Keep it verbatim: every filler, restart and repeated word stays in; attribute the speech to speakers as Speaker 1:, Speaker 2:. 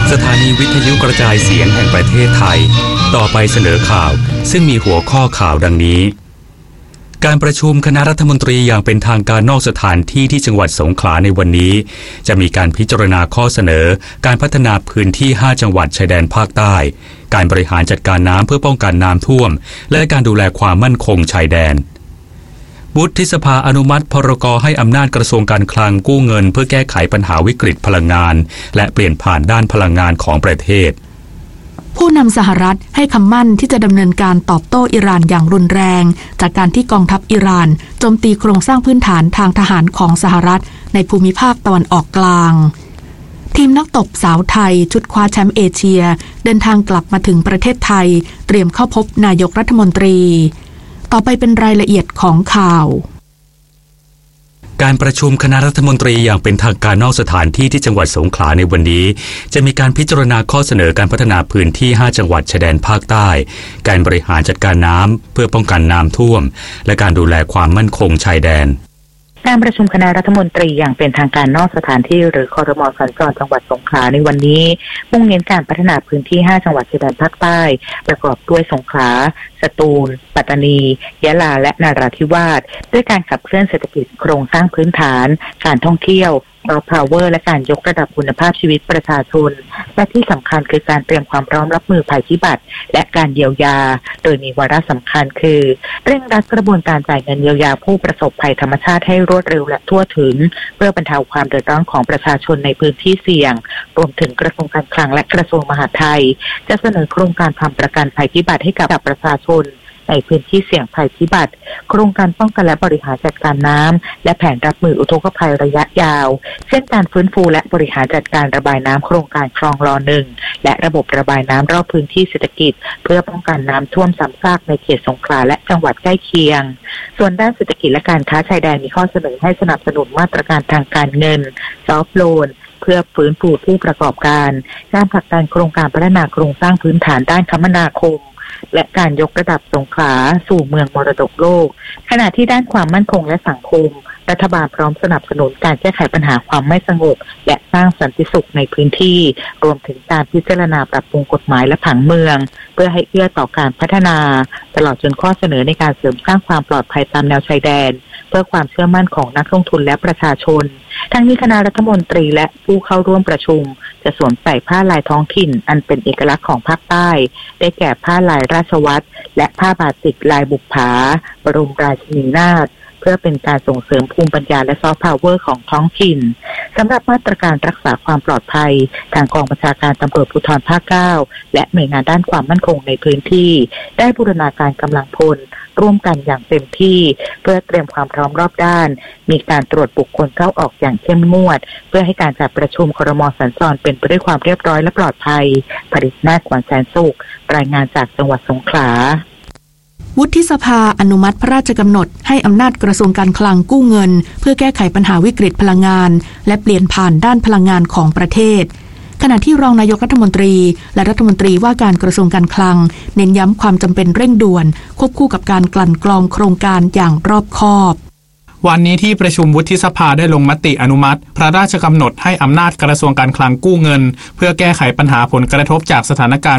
Speaker 1: สถานีวิทยุกระจายเสียงแห่งประเทศไทยต่อไปเสนอข่าวซึ่งมีหัวข้อข่าวดังนี้การประชุมคณะรัฐมนตรีอย่างเป็นทางการนอกสถานที่ที่จังหวัดสงขลาในวันนี้จะมีการพิจารณาข้อเสนอการพัฒนาพื้นที่ห้าจังหวัดชายแดนภาคใต้การบริหารจัดการน้ำเพื่อป้องกันน้ำท่วมและการดูแลความมั่นคงชายแดนวุฒิสภาอนุมัติพรกให้อำนาจกระทรวงการคลังกู้เงินเพื่อแก้ไขปัญหาวิกฤตพลังงานและเปลี่ยนผ่านด้านพลังงานของประเทศ
Speaker 2: ผู้นำสหรัฐให้คำมั่นที่จะดำเนินการตอบโต้อิหร่านอย่างรุนแรงจากการที่กองทัพอิหร่านโจมตีโครงสร้างพื้นฐานทางทหารของสหรัฐในภูมิภาคตะวันออกกลางทีมนักตบสาวไทยชุดคว้าแชมป์เอเชียเดินทางกลับมาถึงประเทศไทยเตรียมเข้าพบนายกรัฐมนตรีต่อไปเป็นรายละเอียดของข่าว
Speaker 1: การประชุมคณะรัฐมนตรีอย่างเป็นทางการนอกสถานที่ที่จังหวัดสงขลาในวันนี้จะมีการพิจารณาข้อเสนอการพัฒนาพื้นที่ห้าจังหวัดชายแดนภาคใต้การบริหารจัดการน้ำเพื่อป้องกันน้ำท่วมและการดูแลความมั่นคงชายแดน
Speaker 3: การประชุมคณะรัฐมนตรีอย่างเป็นทางการนอกสถานที่หรือครม.สัญจรจังหวัดสงขลาในวันนี้มุ่งเน้นการพัฒนาพื้นที่ห้าจังหวัดชายแดนภาคใต้ประกอบด้วยสงขลาสตูลปัตตานียะลาและนราธิวาสด้วยการขับเคลื่อนเศรษฐกิจโครงสร้างพื้นฐานการท่องเที่ยวซอฟต์พาวเวอร์และการยกระดับคุณภาพชีวิตประชาชนและที่สำคัญคือการเตรียมความพร้อมรับมือภัยพิบัติและการเยียวยาโดยมีวาระสำคัญคือเร่งรัดกระบวนการจ่ายเงินเยียวยาผู้ประสบภัยธรรมชาติให้รวดเร็วและทั่วถึงเพื่อบรรเทาความเดือดร้อนของประชาชนในพื้นที่เสี่ยงรวมถึงกระทรวงการคลังและกระทรวงมหาดไทยจะเสนอโครงการทำประกันภัยพิบัติให้กับประชาชนในพื้นที่เสี่ยงภัยพิบัติโครงการป้องกันและบริหารจัดการน้ำและแผนรับมืออุทกภัยระยะยาวเช่นการฟื้นฟูและบริหารจัดการระบายน้ำโครงการคลองรอหนึ่งและระบบระบายน้ำรอบพื้นที่เศรษฐกิจเพื่อป้องกันน้ำท่วมซ้ำซากในเขตสงขลาและจังหวัดใกล้เคียงส่วนด้านเศรษฐกิจและการค้าชายแดนมีข้อเสนอให้สนับสนุนมาตรการทางการเงินซอฟท์โลนเพื่อฟื้นฟูผู้ประกอบการการผลักดันโครงการพัฒนาโครงสร้างพื้นฐานด้านคมนาคมและการยกระดับสงขลาสู่เมืองมรดกโลกขณะที่ด้านความมั่นคงและสังคมรัฐบาลพร้อมสนับสนุนการแก้ไขปัญหาความไม่สงบและสร้างสันติสุขในพื้นที่รวมถึงการพิจารณาปรับปรุงกฎหมายและผังเมืองเพื่อให้เอื้อต่อการพัฒนาตลอดจนข้อเสนอในการเสริมสร้างความปลอดภัยตามแนวชายแดนเพื่อความเชื่อมั่นของนักลงทุนและประชาชนทั้งนี้คณะรัฐมนตรีและผู้เข้าร่วมประชุมจะสวมใส่ผ้าลายท้องถิ่นอันเป็นเอกลักษณ์ของภาคใต้ได้แก่ผ้าลายราชวัตรและผ้าบาติกลายบุปผาบรมราชินีนาถเพื่อเป็นการส่งเสริมภูมิปัญญาและซอฟต์พาวเวอร์ของท้องถิ่นสำหรับมาตรการรักษาความปลอดภัยทางกองบัญชาการตำรวจภูธรภาคเก้าและหน่วยงานด้านความมั่นคงในพื้นที่ได้บูรณาการกำลังพลร่วมกันอย่างเต็มที่เพื่อเตรียมความพร้อมรอบด้านมีการตรวจบุคคลเข้าออกอย่างเข้มงวดเพื่อให้การจัดประชุมครม.สัญจรเป็นไปด้วยความเรียบร้อยและปลอดภัยผลิตนาฏขวัญแสนสุขรายงานจากจังหวัดสงขลา
Speaker 2: วุฒิสภาอนุมัติพระราชกำหนดให้อำนาจกระทรวงการคลังกู้เงินเพื่อแก้ไขปัญหาวิกฤตพลังงานและเปลี่ยนผ่านด้านพลังงานของประเทศขณะที่รองนายกรัฐมนตรีและรัฐมนตรีว่าการกระทรวงการคลังเน้นย้ำความจำเป็นเร่งด่วนควบคู่กับการกลั่นกรองโครงการอย่างรอบคอบ
Speaker 4: วันนี้ที่ประชุมวุฒิสภาได้ลงมติอนุมัติพระราชกำหนดให้อำนาจกระทรวงการคลังกู้เงินเพื่อแก้ไขปัญหาผลกระทบจากสถานการณ์